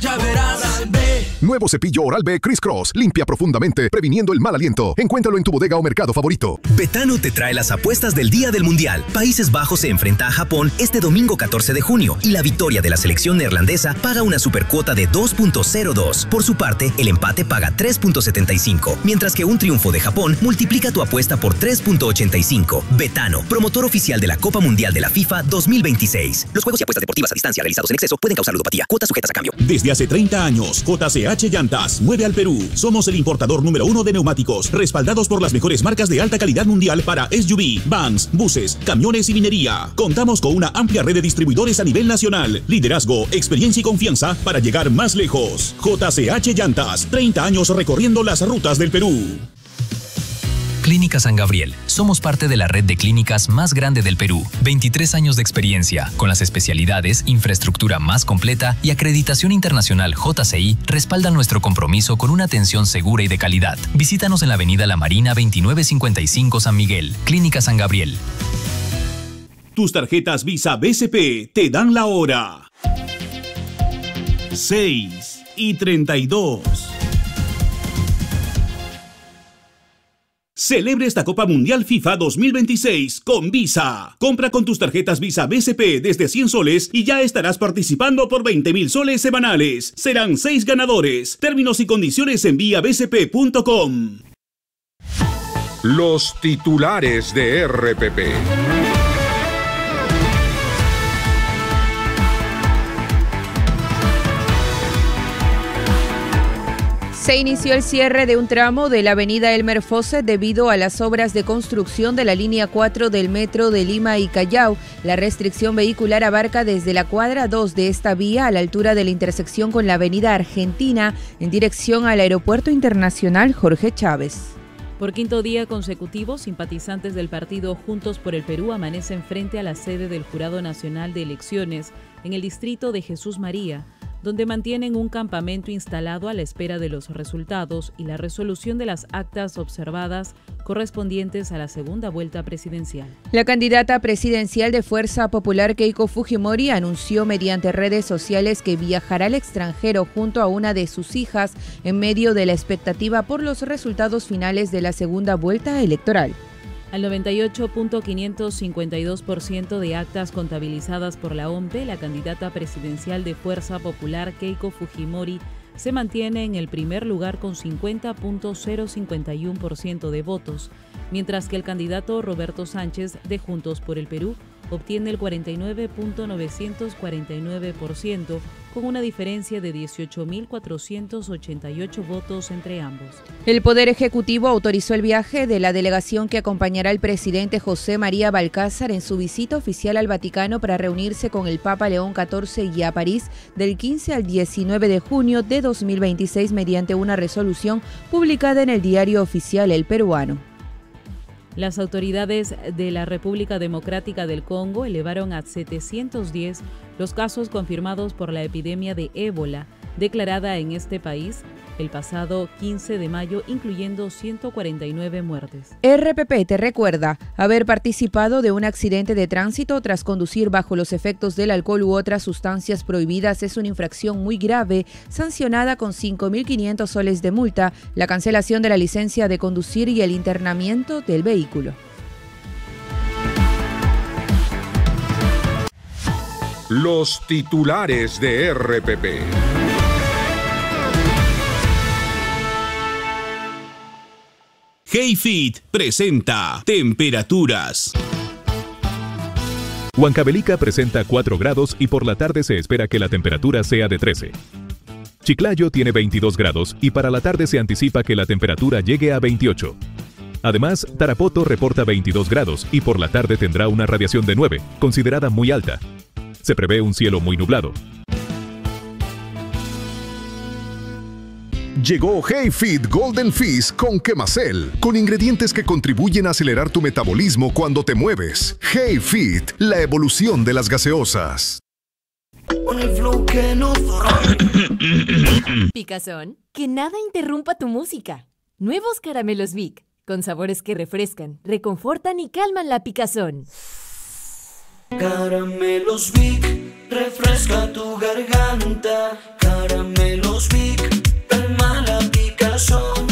Ya verás. Oral-B. Nuevo cepillo Oral-B Criss Cross. Limpia profundamente, previniendo el mal aliento. Encuéntralo en tu bodega o mercado favorito. Betano te trae las apuestas del día del Mundial. Países Bajos se enfrenta a Japón este domingo 14 de junio y la victoria de la selección neerlandesa paga una supercuota de 2.02. Por su parte, el empate paga 3.75, mientras que un triunfo de Japón multiplica tu apuesta por 3.85. Betano, promotor oficial de la Copa Mundial de la FIFA 2026. Los juegos y apuestas deportivas a distancia realizados en exceso pueden causar ludopatía. Cuotas sujetas a cambio. Desde hace 30 años, JCH Llantas mueve al Perú. Somos el importador número 1 de neumáticos, respaldados por las mejores marcas de alta calidad mundial para SUV, vans, buses, camiones y minería. Contamos con una amplia red de distribuidores a nivel nacional. Liderazgo, experiencia y confianza para llegar más lejos. JCH Llantas, 30 años recorriendo las rutas del Perú. Clínica San Gabriel. Somos parte de la red de clínicas más grande del Perú. 23 años de experiencia, con las especialidades, infraestructura más completa y acreditación internacional JCI respaldan nuestro compromiso con una atención segura y de calidad. Visítanos en la avenida La Marina 2955 San Miguel. Clínica San Gabriel. Tus tarjetas Visa BCP te dan la hora. 6:32. Celebre esta Copa Mundial FIFA 2026 con Visa. Compra con tus tarjetas Visa BCP desde 100 soles y ya estarás participando por 20,000 soles semanales. Serán 6 ganadores. Términos y condiciones en viabcp.com. Los titulares de RPP. Se inició el cierre de un tramo de la avenida Elmer Faucet debido a las obras de construcción de la línea 4 del metro de Lima y Callao. La restricción vehicular abarca desde la cuadra 2 de esta vía a la altura de la intersección con la avenida Argentina en dirección al Aeropuerto Internacional Jorge Chávez. Por quinto día consecutivo, simpatizantes del partido Juntos por el Perú amanecen frente a la sede del Jurado Nacional de Elecciones en el distrito de Jesús María, donde mantienen un campamento instalado a la espera de los resultados y la resolución de las actas observadas correspondientes a la segunda vuelta presidencial. La candidata presidencial de Fuerza Popular Keiko Fujimori anunció mediante redes sociales que viajará al extranjero junto a una de sus hijas en medio de la expectativa por los resultados finales de la segunda vuelta electoral. Al 98.552% de actas contabilizadas por la OMPE, la candidata presidencial de Fuerza Popular, Keiko Fujimori, se mantiene en el primer lugar con 50.051% de votos, mientras que el candidato Roberto Sánchez, de Juntos por el Perú, obtiene el 49.949%, con una diferencia de 18.488 votos entre ambos. El Poder Ejecutivo autorizó el viaje de la delegación que acompañará al presidente José María Balcázar en su visita oficial al Vaticano para reunirse con el Papa León XIV y a París del 15 al 19 de junio de 2026 mediante una resolución publicada en el Diario Oficial El Peruano. Las autoridades de la República Democrática del Congo elevaron a 710 los casos confirmados por la epidemia de ébola declarada en este país el pasado 15 de mayo, incluyendo 149 muertes. RPP te recuerda haber participado de un accidente de tránsito tras conducir bajo los efectos del alcohol u otras sustancias prohibidas es una infracción muy grave, sancionada con 5.500 soles de multa, la cancelación de la licencia de conducir y el internamiento del vehículo. Los titulares de RPP. HeyFit presenta temperaturas. Huancavelica presenta 4 grados y por la tarde se espera que la temperatura sea de 13. Chiclayo tiene 22 grados y para la tarde se anticipa que la temperatura llegue a 28. Además, Tarapoto reporta 22 grados y por la tarde tendrá una radiación de 9, considerada muy alta. Se prevé un cielo muy nublado. Llegó HeyFit Golden Fizz con Quemacel, con ingredientes que contribuyen a acelerar tu metabolismo cuando te mueves. HeyFit, la evolución de las gaseosas. Picazón, que nada interrumpa tu música. Nuevos caramelos Vic, con sabores que refrescan, reconfortan y calman la picazón. Caramelos Vic, refresca tu garganta. Caramelos Vic, calma la picazón.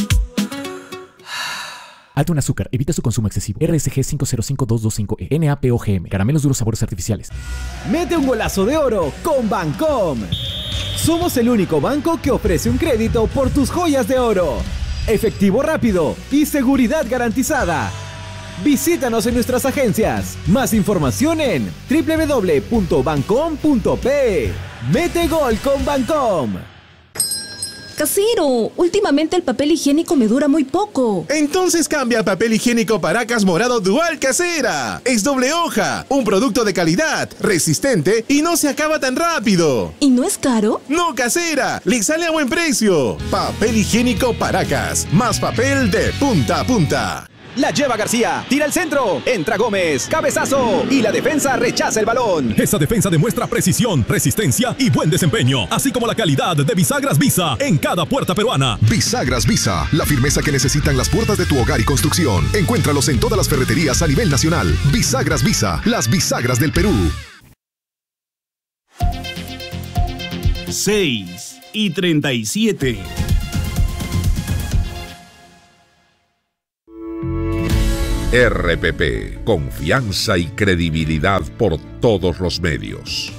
Alto en azúcar, evita su consumo excesivo. RSG 505225E, NAPOGM, caramelos duros sabores artificiales. Mete un golazo de oro con Bancom. Somos el único banco que ofrece un crédito por tus joyas de oro. Efectivo rápido y seguridad garantizada. Visítanos en nuestras agencias. Más información en www.bancom.pe. Mete gol con Bancom. Casero, últimamente el papel higiénico me dura muy poco. Entonces cambia al papel higiénico Paracas Morado Dual Casera. Es doble hoja, un producto de calidad, resistente y no se acaba tan rápido. ¿Y no es caro? No, Casera, le sale a buen precio. Papel higiénico Paracas, más papel de punta a punta. La lleva García, tira al centro, entra Gómez, cabezazo y la defensa rechaza el balón. Esa defensa demuestra precisión, resistencia y buen desempeño, así como la calidad de bisagras Visa en cada puerta peruana. Bisagras Visa, la firmeza que necesitan las puertas de tu hogar y construcción. Encuéntralos en todas las ferreterías a nivel nacional. Bisagras Visa, las bisagras del Perú. 6:37. RPP, confianza y credibilidad por todos los medios.